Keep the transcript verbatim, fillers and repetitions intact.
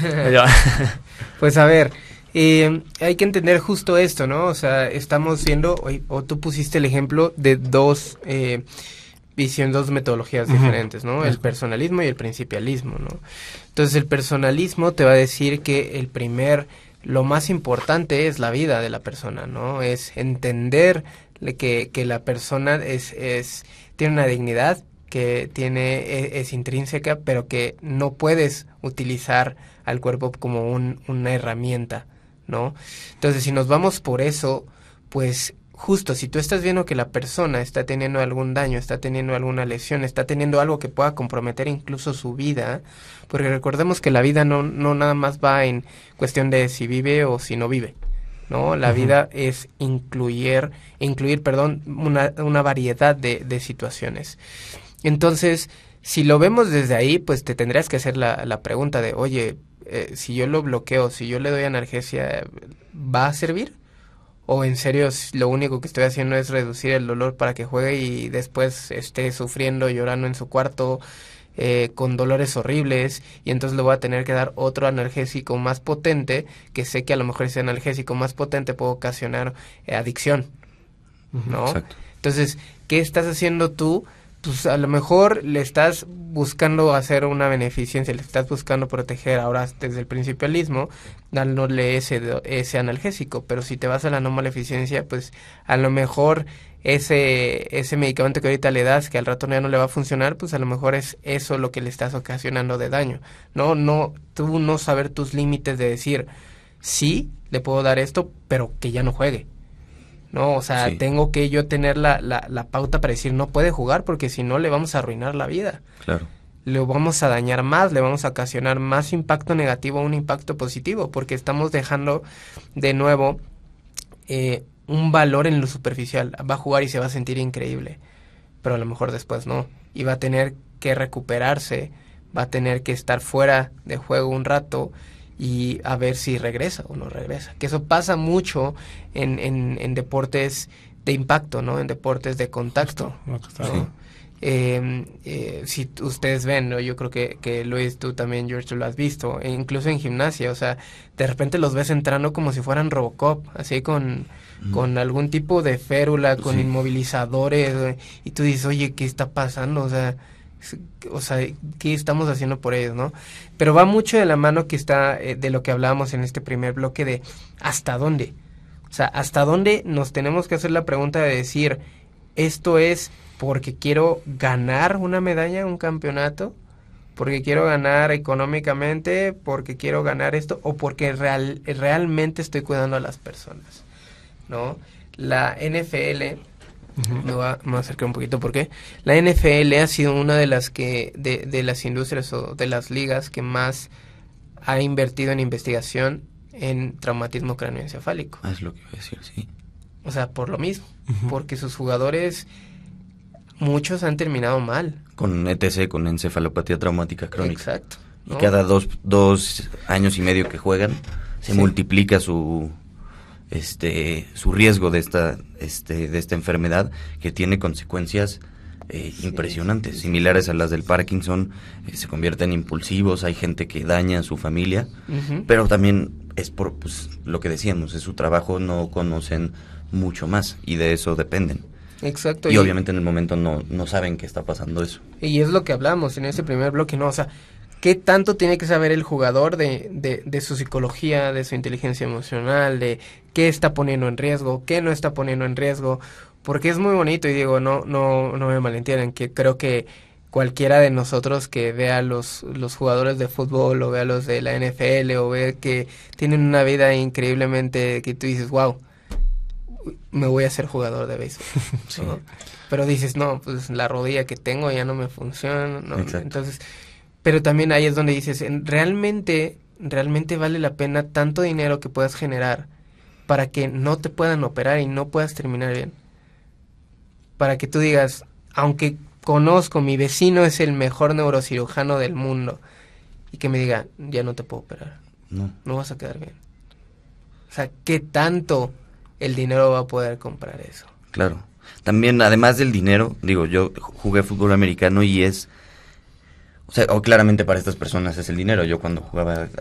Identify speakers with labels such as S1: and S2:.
S1: Pues a ver, eh, hay que entender justo esto, ¿no? O sea, estamos viendo, o, o tú pusiste el ejemplo de dos eh, visiones, dos metodologías uh-huh. diferentes, ¿no? El personalismo y el principialismo, ¿no? Entonces el personalismo te va a decir que el primer, lo más importante es la vida de la persona, ¿no? Es entender que, que la persona es, es, tiene una dignidad, que tiene, es, es intrínseca, pero que no puedes utilizar al cuerpo como un, una herramienta, ¿no? Entonces, si nos vamos por eso, pues justo, si tú estás viendo que la persona está teniendo algún daño, está teniendo alguna lesión, está teniendo algo que pueda comprometer incluso su vida, porque recordemos que la vida no, no nada más va en cuestión de si vive o si no vive, ¿no? La uh-huh. vida es incluir, incluir, perdón, una, una variedad de, de situaciones. Entonces, si lo vemos desde ahí, pues te tendrías que hacer la, la pregunta de, oye, eh, si yo lo bloqueo, si yo le doy analgesia, ¿va a servir? ¿O en serio lo único que estoy haciendo es reducir el dolor para que juegue y después esté sufriendo, llorando en su cuarto, eh, con dolores horribles, y entonces le voy a tener que dar otro analgésico más potente, que sé que a lo mejor ese analgésico más potente puede ocasionar eh, adicción, ¿no? Exacto. Entonces, ¿qué estás haciendo tú? Pues a lo mejor le estás buscando hacer una beneficencia, le estás buscando proteger ahora desde el principialismo, dándole ese, ese analgésico, pero si te vas a la no maleficencia, pues a lo mejor ese ese medicamento que ahorita le das, que al rato ya no le va a funcionar, pues a lo mejor es eso lo que le estás ocasionando de daño, no, no, tú no saber tus límites de decir, sí, le puedo dar esto, pero que ya no juegue. No, o sea, sí. tengo que yo tener la, la, la pauta para decir no puede jugar porque si no le vamos a arruinar la vida.
S2: Claro.
S1: Le vamos a dañar más, le vamos a ocasionar más impacto negativo a un impacto positivo, porque estamos dejando de nuevo eh, un valor en lo superficial. Va a jugar y se va a sentir increíble, pero a lo mejor después no. Y va a tener que recuperarse, va a tener que estar fuera de juego un rato y a ver si regresa o no regresa. Que eso pasa mucho en, en, en deportes de impacto, ¿no? En deportes de contacto,
S3: Justo,
S1: ¿no? Eh, eh, si t- ustedes ven, ¿no? Yo creo que, que Luis, tú también, George, tú lo has visto, e incluso en gimnasia, o sea, de repente los ves entrando como si fueran Robocop, así con, mm. con algún tipo de férula, con sí. inmovilizadores, y tú dices, oye, ¿qué está pasando? O sea, o sea, ¿qué estamos haciendo por ellos, no? Pero va mucho de la mano que está, eh, de lo que hablábamos en este primer bloque de ¿hasta dónde? O sea, ¿hasta dónde nos tenemos que hacer la pregunta de decir, esto es porque quiero ganar una medalla, un campeonato, porque quiero ganar económicamente, porque quiero ganar esto, o porque real, realmente estoy cuidando a las personas, ¿no? La N F L... Uh-huh. Me voy a, me voy a acercar un poquito porque la N F L ha sido una de las que de, de las industrias o de las ligas que más ha invertido en investigación en traumatismo cráneoencefálico.
S2: Ah, es lo que iba a decir, sí.
S1: O sea, por lo mismo,
S3: uh-huh.
S1: porque sus jugadores, muchos han terminado mal.
S2: Con E T C, con encefalopatía traumática crónica.
S1: Exacto. ¿no?
S2: Y cada dos, dos años y medio que juegan, se sí. multiplica su... este su riesgo de esta este de esta enfermedad que tiene consecuencias eh, sí, impresionantes, sí, similares a las del Parkinson, eh, se convierten impulsivos, hay gente que daña a su familia, uh-huh. pero también es por pues lo que decíamos, es su trabajo, no conocen mucho más y de eso dependen.
S1: Exacto.
S2: Y, y obviamente en el momento no no saben que está pasando eso.
S1: Y es lo que hablamos en ese primer bloque, ¿no? O sea, ¿qué tanto tiene que saber el jugador de, de, de su psicología, de su inteligencia emocional, de qué está poniendo en riesgo, qué no está poniendo en riesgo? Porque es muy bonito y digo, no no no me malentiendan, que creo que cualquiera de nosotros que vea los los jugadores de fútbol o vea los de la N F L o ve que tienen una vida increíblemente que tú dices, wow, me voy a ser jugador de béisbol, sí. ¿no? Pero dices, no, pues la rodilla que tengo ya no me funciona, ¿no? Entonces... Pero también ahí es donde dices, realmente, realmente vale la pena tanto dinero que puedas generar para que no te puedan operar y no puedas terminar bien. Para que tú digas, aunque conozco, mi vecino es el mejor neurocirujano del mundo, y que me diga, ya no te puedo operar.
S2: No.
S1: No vas a quedar bien. O sea, ¿qué tanto el dinero va a poder comprar eso?
S2: Claro. También, además del dinero, digo, yo jugué fútbol americano y es... O sea, o claramente para estas personas es el dinero. Yo cuando jugaba